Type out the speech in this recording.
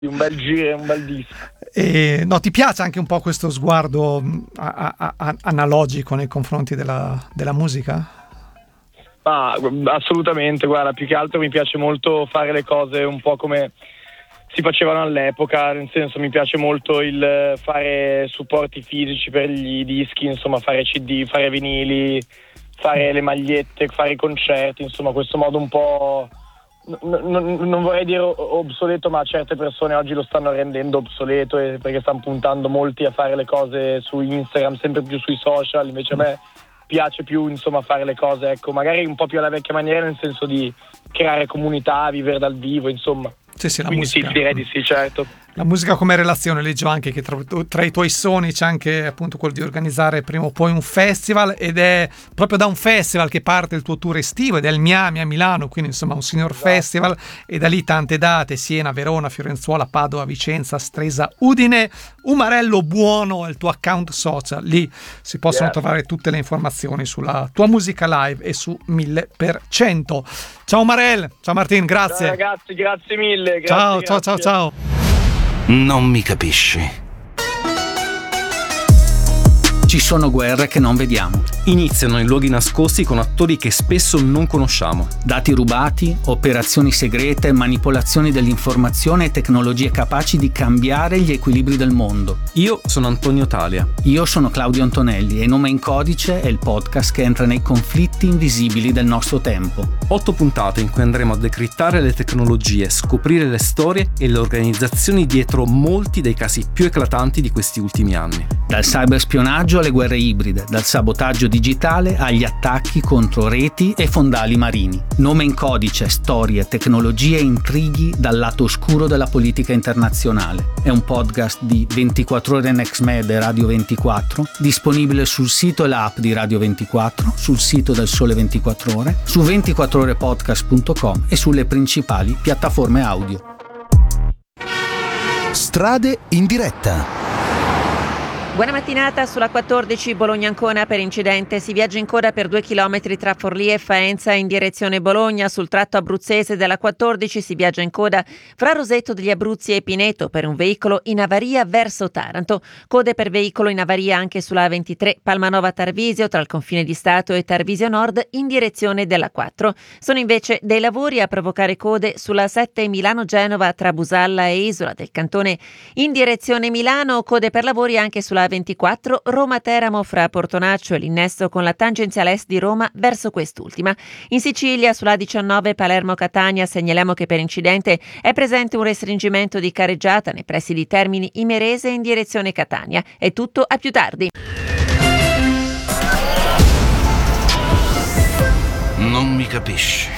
un bel giro e un bel disco. E, no, ti piace anche un po' questo sguardo analogico nei confronti della musica? Assolutamente, guarda, più che altro mi piace molto fare le cose un po' come si facevano all'epoca, nel senso mi piace molto il fare supporti fisici per gli dischi, insomma fare CD, fare vinili, fare le magliette, fare i concerti, insomma questo modo un po', non vorrei dire obsoleto, ma certe persone oggi lo stanno rendendo obsoleto perché stanno puntando molti a fare le cose su Instagram, sempre più sui social, invece a me piace più insomma fare le cose, ecco, magari un po' più alla vecchia maniera, nel senso di creare comunità, vivere dal vivo, insomma. Sì, la quindi musica. Sì, direi di sì, certo. La musica come relazione, leggo anche che tra i tuoi sogni c'è anche appunto quello di organizzare prima o poi un festival, ed è proprio da un festival che parte il tuo tour estivo, ed è il Miami a Milano, quindi insomma un signor festival, e da lì tante date: Siena, Verona, Fiorenzuola, Padova, Vicenza, Stresa, Udine. Umarello Buono è il tuo account social, lì si possono trovare tutte le informazioni sulla tua musica live e su 1000%. Ciao Marel, ciao Martin, grazie. Ciao ragazzi, grazie mille. Grazie, ciao. Non mi capisci. Ci sono guerre che non vediamo. Iniziano in luoghi nascosti con attori che spesso non conosciamo. Dati rubati, operazioni segrete, manipolazioni dell'informazione e tecnologie capaci di cambiare gli equilibri del mondo. Io sono Antonio Talia. Io sono Claudio Antonelli e Nome in Codice è il podcast che entra nei conflitti invisibili del nostro tempo. 8 puntate in cui andremo a decrittare le tecnologie, scoprire le storie e le organizzazioni dietro molti dei casi più eclatanti di questi ultimi anni. Dal cyberspionaggio alle guerre ibride, dal sabotaggio digitale agli attacchi contro reti e fondali marini. Nome in Codice, storie, tecnologie e intrighi dal lato oscuro della politica internazionale. È un podcast di 24 ore Next Med e Radio 24, disponibile sul sito e l'app di Radio 24, sul sito del Sole 24 Ore, su 24orepodcast.com e sulle principali piattaforme audio. Strade in diretta. Buona mattinata sulla 14 Bologna-Ancona per incidente. Si viaggia in coda per 2 chilometri tra Forlì e Faenza in direzione Bologna. Sul tratto abruzzese della 14 si viaggia in coda fra Roseto degli Abruzzi e Pineto per un veicolo in avaria verso Taranto. Code per veicolo in avaria anche sulla A23 Palmanova-Tarvisio tra il confine di Stato e Tarvisio Nord in direzione della 4. Sono invece dei lavori a provocare code sulla 7 Milano-Genova tra Busalla e Isola del Cantone in direzione Milano. Code per lavori anche sulla A24 Roma-Teramo fra Portonaccio e l'innesto con la tangenziale est di Roma verso quest'ultima. In Sicilia sulla A19 Palermo-Catania segnaliamo che per incidente è presente un restringimento di carreggiata nei pressi di Termini Imerese in direzione Catania. È tutto, a più tardi. Non mi capisci.